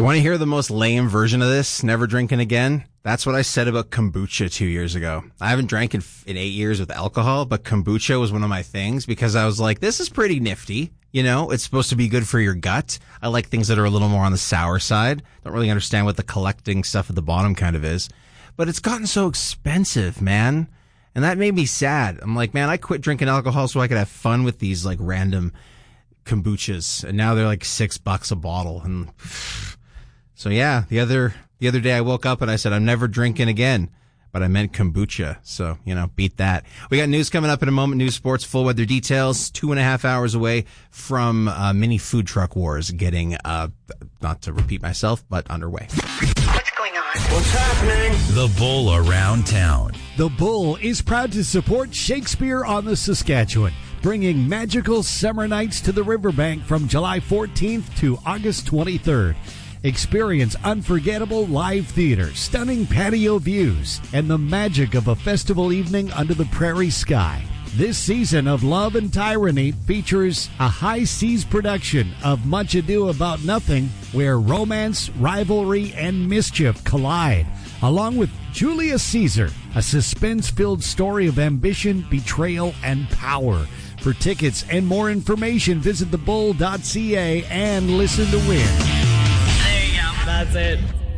You want to hear the most lame version of this? Never drinking again? That's what I said about kombucha 2 years ago. I haven't drank in 8 years with alcohol, but kombucha was one of my things because I was like, this is pretty nifty. You know, it's supposed to be good for your gut. I like things that are a little more on the sour side. Don't really understand what the collecting stuff at the bottom kind of is. But it's gotten so expensive, man. And that made me sad. I'm like, man, I quit drinking alcohol so I could have fun with these like random kombuchas. And now they're like $6 a bottle. And so yeah, the other day I woke up and I said, I'm never drinking again. But I meant kombucha. So, you know, beat that. We got news coming up in a moment. News, sports, full weather details. 2.5 hours away from mini food truck wars getting, not to repeat myself, but underway. What's going on? What's happening? The Bull Around Town. The Bull is proud to support Shakespeare on the Saskatchewan, bringing magical summer nights to the riverbank from July 14th to August 23rd. Experience unforgettable live theater, stunning patio views, and the magic of a festival evening under the prairie sky. This season of Love and Tyranny features a high seas production of Much Ado About Nothing, where romance, rivalry, and mischief collide, along with Julius Caesar, a suspense-filled story of ambition, betrayal, and power. For tickets and more information, visit thebull.ca and listen to win. That's it.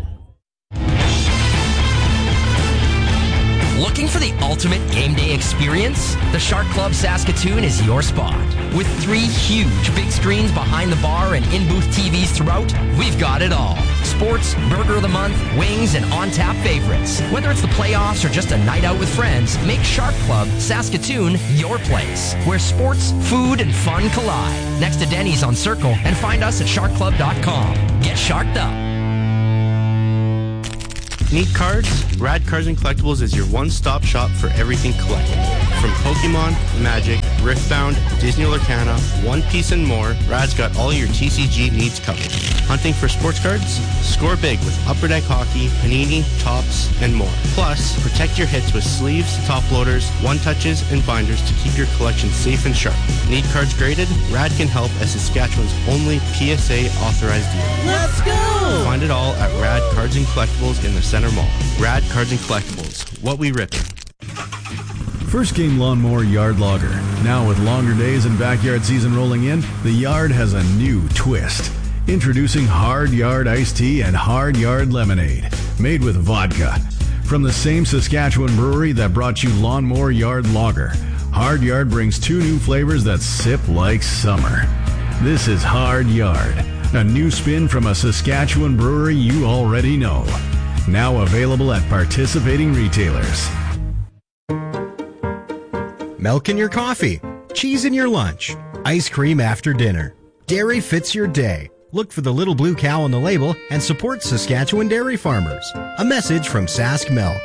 Looking for the ultimate game day experience? The Shark Club Saskatoon is your spot. With 3 huge big screens behind the bar and in-booth TVs throughout, we've got it all. Sports, Burger of the Month, wings, and on-tap favorites. Whether it's the playoffs or just a night out with friends, make Shark Club Saskatoon your place, where sports, food, and fun collide. Next to Denny's on Circle, and find us at sharkclub.com. Get sharked up. Need cards? Rad Cards and Collectibles is your one-stop shop for everything collectible. From Pokemon, Magic, Riftbound, Disney Lorcana, One Piece, and more, Rad's got all your TCG needs covered. Hunting for sports cards? Score big with Upper Deck Hockey, Panini, Topps, and more. Plus, protect your hits with sleeves, top loaders, one-touches, and binders to keep your collection safe and sharp. Need cards graded? Rad can help as Saskatchewan's only PSA authorized dealer. Let's go! Find it all at Rad Cards and Collectibles in the Center Mall. Rad Cards and Collectibles. What we ripping. First Game Lawnmower Yard Logger. Now with longer days and backyard season rolling in, the yard has a new twist. Introducing Hard Yard Iced Tea and Hard Yard Lemonade, made with vodka. From the same Saskatchewan brewery that brought you Lawnmower Yard Lager, Hard Yard brings 2 new flavors that sip like summer. This is Hard Yard, a new spin from a Saskatchewan brewery you already know. Now available at participating retailers. Milk in your coffee, cheese in your lunch, ice cream after dinner. Dairy fits your day. Look for the little blue cow on the label and support Saskatchewan dairy farmers. A message from Sask Milk.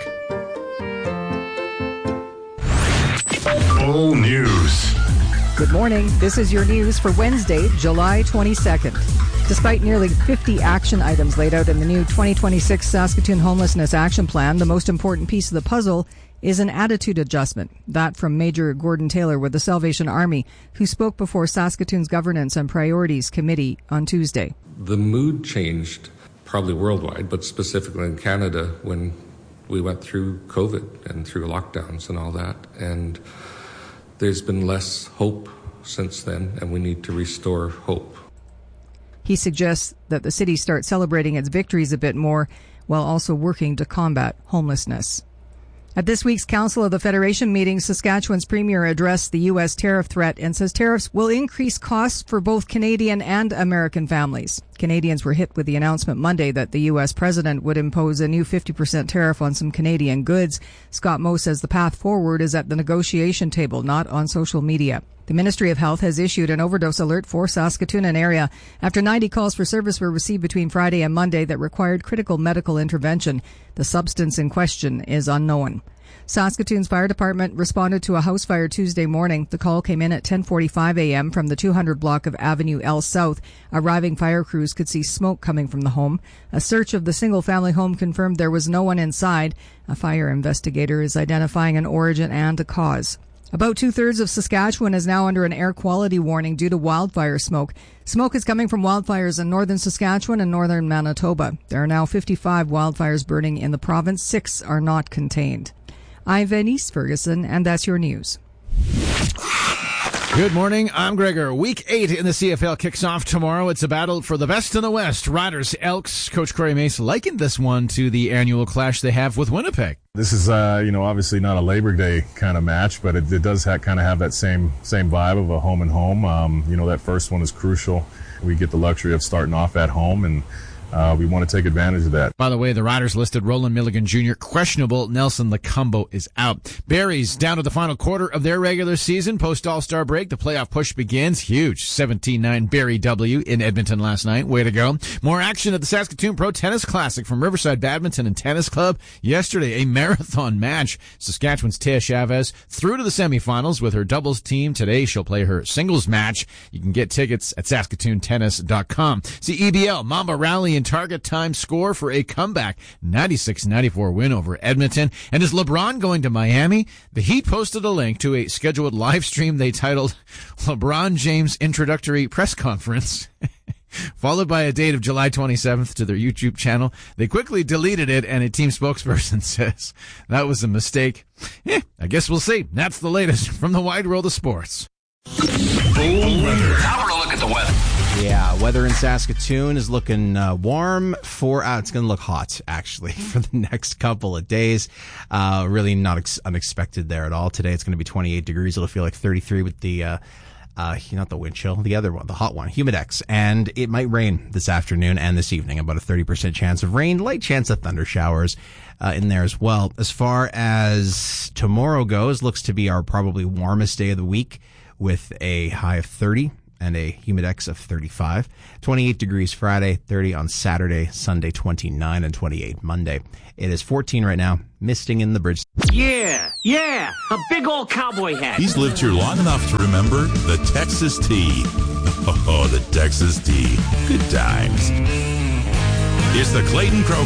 Full news. Good morning. This is your news for Wednesday, July 22nd. Despite nearly 50 action items laid out in the new 2026 Saskatoon Homelessness Action Plan, the most important piece of the puzzle is an attitude adjustment. That from Major Gordon Taylor with the Salvation Army, who spoke before Saskatoon's Governance and Priorities Committee on Tuesday. The mood changed, probably worldwide, but specifically in Canada when we went through COVID and through lockdowns and all that. And there's been less hope since then, and we need to restore hope. He suggests that the city start celebrating its victories a bit more while also working to combat homelessness. At this week's Council of the Federation meeting, Saskatchewan's Premier addressed the U.S. tariff threat and says tariffs will increase costs for both Canadian and American families. Canadians were hit with the announcement Monday that the U.S. president would impose a new 50% tariff on some Canadian goods. Scott Moe says the path forward is at the negotiation table, not on social media. The Ministry of Health has issued an overdose alert for Saskatoon and area after 90 calls for service were received between Friday and Monday that required critical medical intervention. The substance in question is unknown. Saskatoon's fire department responded to a house fire Tuesday morning. The call came in at 10:45 a.m. from the 200 block of Avenue L South. Arriving fire crews could see smoke coming from the home. A search of the single-family home confirmed there was no one inside. A fire investigator is identifying an origin and a cause. About 2/3 of Saskatchewan is now under an air quality warning due to wildfire smoke. Smoke is coming from wildfires in northern Saskatchewan and northern Manitoba. There are now 55 wildfires burning in the province. 6 are not contained. I'm Venice Ferguson, and that's your news. Good morning, I'm Gregor. Week 8 in the CFL kicks off tomorrow. It's a battle for the best in the West. Riders, Elks. Coach Corey Mace likened this one to the annual clash they have with Winnipeg. This is, obviously not a Labor Day kind of match, but it does kind of have that same vibe of a home and home. That first one is crucial. We get the luxury of starting off at home, and we want to take advantage of that. By the way, the Riders listed Roland Milligan Jr. questionable. Nelson Lacumbo is out. Barry's down to the final quarter of their regular season. Post All-Star break, the playoff push begins. Huge 17-9 Barry W in Edmonton last night. Way to go. More action at the Saskatoon Pro Tennis Classic from Riverside Badminton and Tennis Club. Yesterday, a marathon match. Saskatchewan's Tia Chavez through to the semifinals with her doubles team. Today, she'll play her singles match. You can get tickets at SaskatoonTennis.com. See EBL, Mamba Rally and target time score for a comeback 96-94 win over Edmonton. And is LeBron going to Miami? The Heat posted a link to a scheduled live stream they titled LeBron James Introductory Press Conference, followed by a date of July 27th to their YouTube channel. They quickly deleted it, and a team spokesperson says that was a mistake. I guess we'll see. That's the latest from the wide world of sports. Now we're a look at the weather. Yeah, weather in Saskatoon is looking warm it's going to look hot, actually, for the next couple of days. Really not unexpected there at all. Today it's going to be 28 degrees. It'll feel like 33 with the, not the wind chill, the other one, the hot one, Humidex. And it might rain this afternoon and this evening. About a 30% chance of rain, light chance of thunder showers in there as well. As far as tomorrow goes, looks to be our probably warmest day of the week with a high of 30. And a humidex of 35. 28 degrees Friday, 30 on Saturday, Sunday 29 and 28 Monday. It is 14 right now, misting in the bridge. Yeah, a big old cowboy hat. He's lived here long enough to remember the Texas tea. Oh, the Texas tea. Good times. It's the Clayton Crow